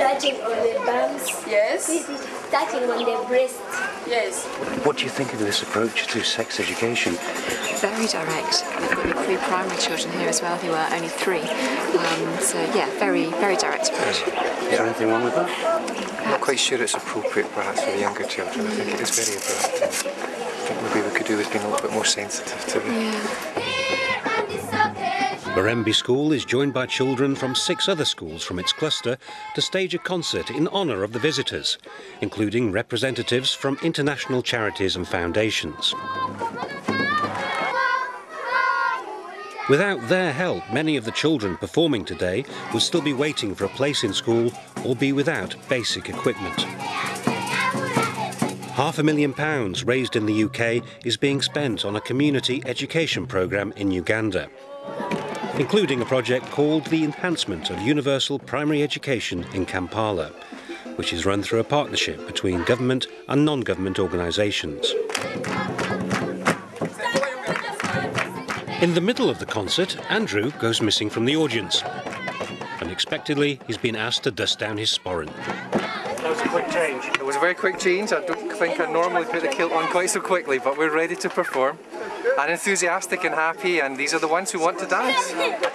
touching on the bums. Yes. This is touching on the breast. Yes. What do you think of this approach to sex education? Very direct. We've got the pre-primary children here as well who are only 3. So yeah, very, very direct approach. Is there anything wrong with that? I'm not quite sure it's appropriate perhaps for the younger children. I think it is very abrupt. I think maybe we could do with being a little bit more sensitive to it. Yeah. Baremby School is joined by children from 6 other schools from its cluster to stage a concert in honour of the visitors, including representatives from international charities and foundations. Without their help, many of the children performing today will still be waiting for a place in school or be without basic equipment. £500,000 raised in the UK is being spent on a community education programme in Uganda, including a project called the Enhancement of Universal Primary Education in Kampala, which is run through a partnership between government and non-government organisations. In the middle of the concert, Andrew goes missing from the audience. Unexpectedly, he's been asked to dust down his sporran. That was a quick change. It was a very quick change. I don't think I normally put the kilt on quite so quickly, but we're ready to perform. And enthusiastic and happy, and these are the ones who want to dance.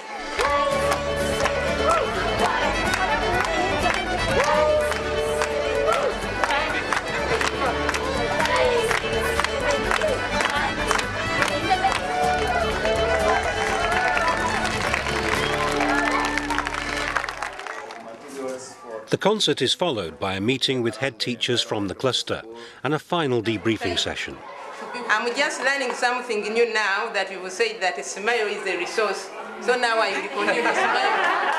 The concert is followed by a meeting with head teachers from the cluster and a final debriefing session. I'm just learning something new now that you will say that a smile is a resource. So now I will continue to smile.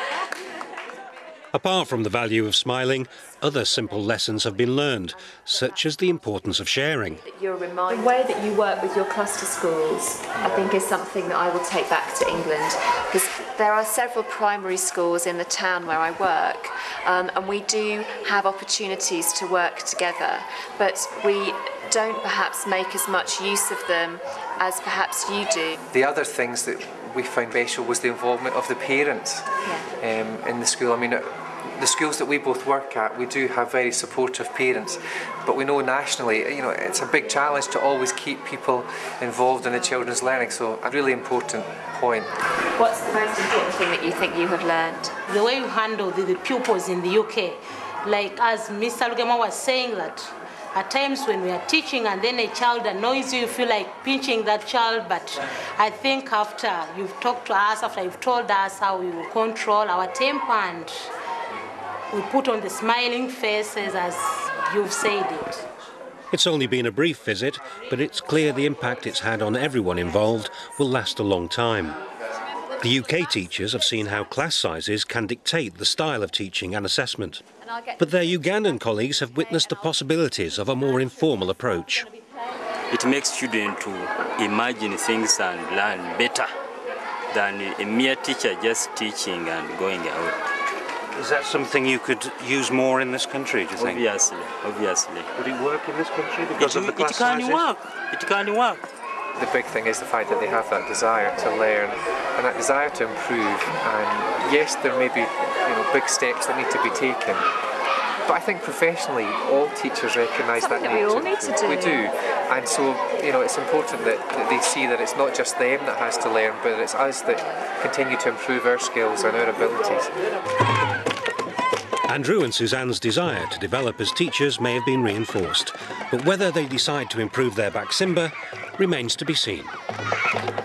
Apart from the value of smiling, other simple lessons have been learned, such as the importance of sharing. The way that you work with your cluster schools, I think, is something that I will take back to England, because there are several primary schools in the town where I work, and we do have opportunities to work together, but we don't perhaps make as much use of them as perhaps you do. The other things that we found special was the involvement of the parents in the school. I mean, the schools that we both work at, we do have very supportive parents, but we know nationally, you know, it's a big challenge to always keep people involved in the children's learning, so a really important point. What's the most important thing that you think you have learned? The way you handle the pupils in the UK, like as Mr. Lugema was saying, that at times when we are teaching and then a child annoys you, you feel like pinching that child, but I think after you've talked to us, after you've told us how we will control our temper and we put on the smiling faces as you've said it. It's only been a brief visit, but it's clear the impact it's had on everyone involved will last a long time. The UK teachers have seen how class sizes can dictate the style of teaching and assessment. But their Ugandan colleagues have witnessed the possibilities of a more informal approach. It makes students to imagine things and learn better than a mere teacher just teaching and going out. Is that something you could use more in this country, do you think? Obviously. Would it work in this country because of the class sizes? It can work. The big thing is the fact that they have that desire to learn and that desire to improve. And yes, there may be big steps that need to be taken, but I think professionally all teachers recognise that we all need to do. We do, and so it's important that they see that it's not just them that has to learn, but it's us that continue to improve our skills and our abilities. Andrew and Suzanne's desire to develop as teachers may have been reinforced, but whether they decide to improve their Baximba remains to be seen.